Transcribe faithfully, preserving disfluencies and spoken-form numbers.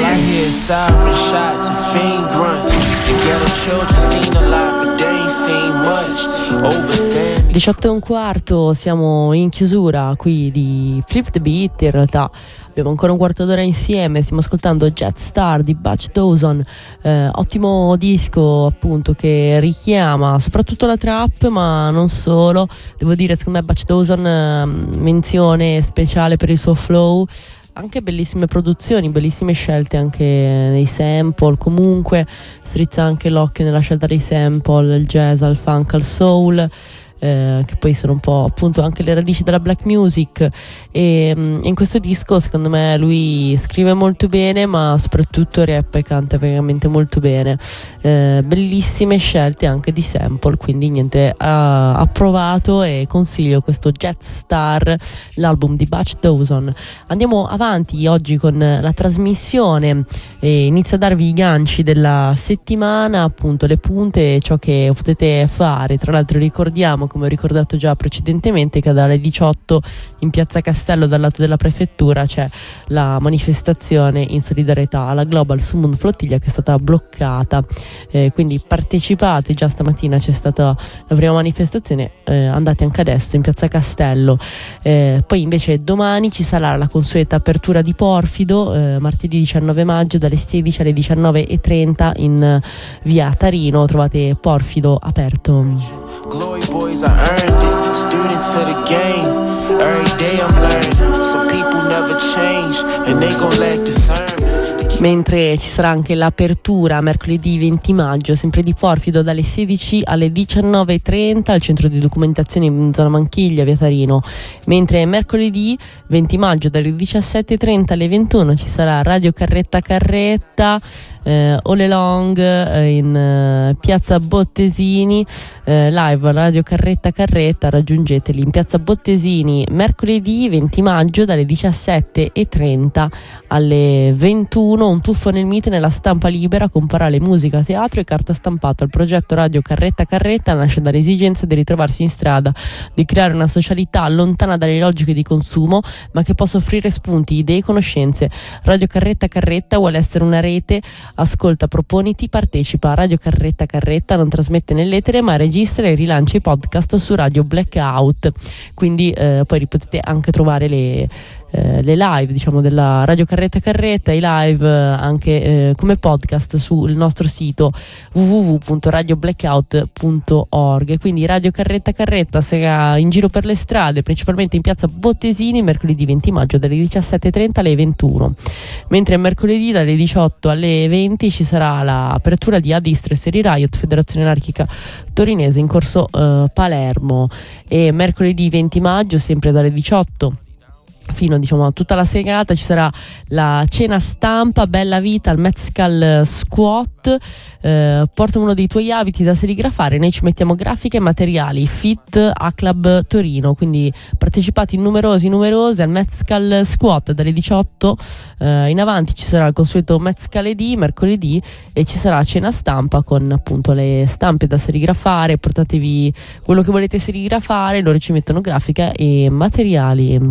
I hear siren shots and fiend grunts. The ghetto children seen a lot, but they ain't seen much. Overstand. diciotto e un quarto, siamo in chiusura qui di Flip the Beat. In realtà abbiamo ancora un quarto d'ora insieme. Stiamo ascoltando Jetstar di Butch Dawson, eh, ottimo disco appunto che richiama soprattutto la trap, ma non solo. Devo dire, secondo me Butch Dawson, eh, menzione speciale per il suo flow. Anche bellissime produzioni, bellissime scelte anche nei sample. Comunque strizza anche l'occhio nella scelta dei sample, il jazz, al funk, al soul, eh, che poi sono un po' appunto anche le radici della black music. E mh, in questo disco secondo me lui scrive molto bene, ma soprattutto rap e canta veramente molto bene. Eh, bellissime scelte anche di sample, quindi niente, ha approvato e consiglio questo Jetstar, l'album di Butch Dawson. Andiamo avanti oggi con la trasmissione e inizio a darvi i ganci della settimana, appunto le punte, ciò che potete fare. Tra l'altro ricordiamo, come ho ricordato già precedentemente, che dalle diciotto in Piazza Castello dal lato della prefettura c'è la manifestazione in solidarietà alla Global Summon Flottiglia, che è stata bloccata. Eh, quindi partecipate, già stamattina c'è stata la prima manifestazione, eh, andate anche adesso in Piazza Castello. Eh, poi invece domani ci sarà la consueta apertura di Porfido, eh, martedì diciannove maggio dalle sedici alle diciannove e trenta in eh, via Tarino. Trovate Porfido aperto. Glory boys, I earned it. Student to the game. Every day I'm learning. Some people never change and they gon' lack discernment. Mentre ci sarà anche l'apertura mercoledì venti maggio, sempre di Porfido, dalle sedici alle diciannove e trenta al centro di documentazione in zona Manchiglia, via Tarino. Mentre mercoledì venti maggio dalle diciassette e trenta alle ventuno ci sarà Radio Carretta Carretta, eh, All Along, eh, in eh, piazza Bottesini, eh, live Radio Carretta Carretta. Raggiungeteli in piazza Bottesini mercoledì venti maggio dalle diciassette e trenta alle ventuno. Un tuffo nel mite nella stampa libera con parole, musica, teatro e carta stampata. Il progetto Radio Carretta Carretta nasce dall'esigenza di ritrovarsi in strada, di creare una socialità lontana dalle logiche di consumo, ma che possa offrire spunti, idee e conoscenze. Radio Carretta Carretta vuole essere una rete. Ascolta, proponiti, partecipa. Radio Carretta Carretta non trasmette nell'etere, ma registra e rilancia i podcast su Radio Blackout. Quindi eh, poi potete anche trovare le Eh, le live, diciamo, della Radio Carretta Carretta, i live eh, anche eh, come podcast sul nostro sito w w w punto radio blackout punto org. Quindi Radio Carretta Carretta sarà in giro per le strade, principalmente in piazza Bottesini, mercoledì venti maggio dalle diciassette e trenta alle ventuno. Mentre mercoledì dalle diciotto alle venti ci sarà l'apertura di Adistress e Riot, Federazione Anarchica Torinese, in corso eh, Palermo. E mercoledì venti maggio, sempre dalle diciotto fino, diciamo, a tutta la serata, ci sarà la cena stampa Bella Vita al Mezcal Squat. Eh, porta uno dei tuoi abiti da serigrafare, noi ci mettiamo grafiche e materiali. Fit A Club Torino, quindi partecipate in numerosi numerose al Mezcal Squat dalle diciotto eh, in avanti. Ci sarà il consueto Mezcaledì mercoledì e ci sarà cena stampa con appunto le stampe da serigrafare. Portatevi quello che volete serigrafare, loro ci mettono grafica e materiali.